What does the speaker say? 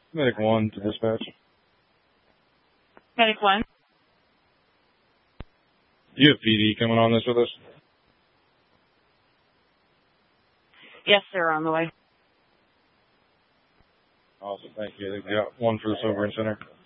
Medic 1 to dispatch. Medic 1. Do you have PD coming on this with us? Yes, sir, on the way. Awesome, thank you. They've got 1 for the sobering center.